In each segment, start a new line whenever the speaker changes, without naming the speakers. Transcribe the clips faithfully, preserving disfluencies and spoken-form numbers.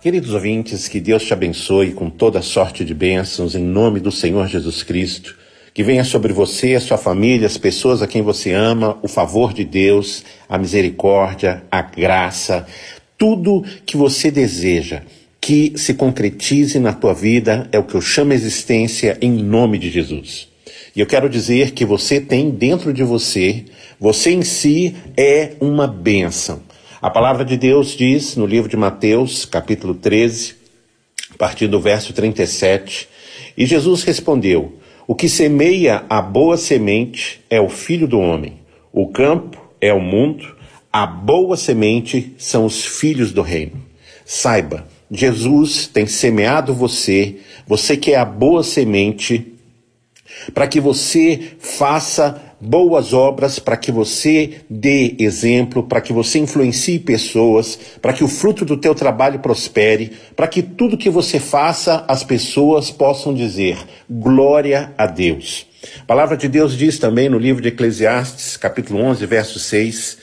Queridos ouvintes, que Deus te abençoe com toda sorte de bênçãos em nome do Senhor Jesus Cristo. Que venha sobre você, a sua família, as pessoas a quem você ama, o favor de Deus, a misericórdia, a graça, tudo que você deseja que se concretize na tua vida é o que eu chamo existência em nome de Jesus. E eu quero dizer que você tem dentro de você, você em si é uma bênção. A palavra de Deus diz no livro de Mateus, capítulo treze, a partir do verso trinta e sete, e Jesus respondeu: o que semeia a boa semente é o Filho do Homem, o campo é o mundo, a boa semente são os filhos do reino. Saiba, Jesus tem semeado você, você que é a boa semente, para que você faça boas obras, para que você dê exemplo, para que você influencie pessoas, para que o fruto do teu trabalho prospere, para que tudo que você faça as pessoas possam dizer glória a Deus. A palavra de Deus diz também no livro de Eclesiastes, capítulo onze, verso seis,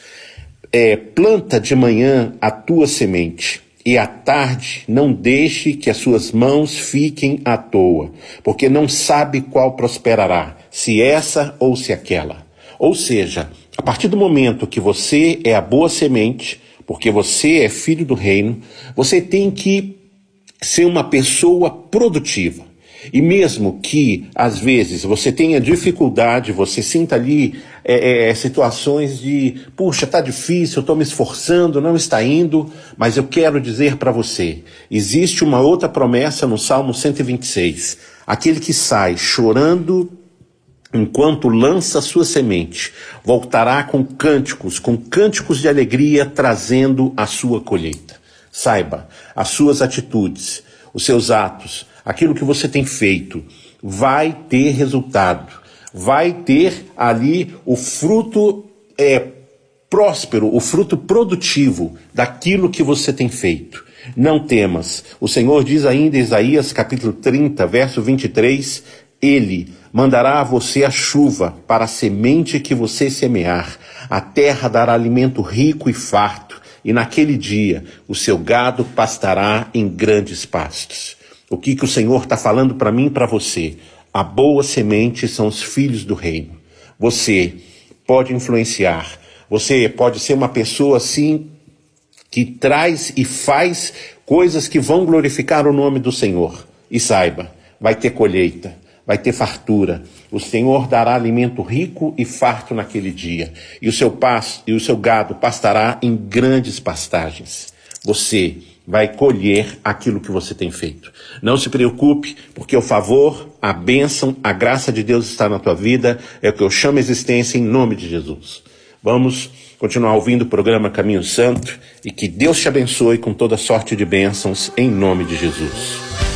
é, planta de manhã a tua semente, e à tarde não deixe que as suas mãos fiquem à toa, porque não sabe qual prosperará, se essa ou se aquela. Ou seja, a partir do momento que você é a boa semente, porque você é filho do reino, você tem que ser uma pessoa produtiva. E mesmo que, às vezes, você tenha dificuldade, você sinta ali é, é, situações de, puxa, tá difícil, eu estou me esforçando, não está indo, mas eu quero dizer para você, existe uma outra promessa no Salmo cento e vinte e seis, aquele que sai chorando enquanto lança sua semente, voltará com cânticos, com cânticos de alegria, trazendo a sua colheita. Saiba, as suas atitudes, os seus atos, aquilo que você tem feito, vai ter resultado, vai ter ali o fruto é, próspero, o fruto produtivo daquilo que você tem feito. Não temas, o Senhor diz ainda em Isaías capítulo trinta, verso vinte e três, Ele mandará a você a chuva para a semente que você semear, a terra dará alimento rico e farto, e naquele dia o seu gado pastará em grandes pastos. O que, que o Senhor está falando para mim e para você? A boa semente são os filhos do reino. Você pode influenciar, você pode ser uma pessoa assim que traz e faz coisas que vão glorificar o nome do Senhor. E saiba, vai ter colheita, vai ter fartura. O Senhor dará alimento rico e farto naquele dia. E o seu pasto e o seu gado pastará em grandes pastagens. Você vai colher aquilo que você tem feito. Não se preocupe, porque o favor, a bênção, a graça de Deus está na tua vida, é o que eu chamo existência em nome de Jesus. Vamos continuar ouvindo o programa Caminho Santo e que Deus te abençoe com toda sorte de bênçãos em nome de Jesus.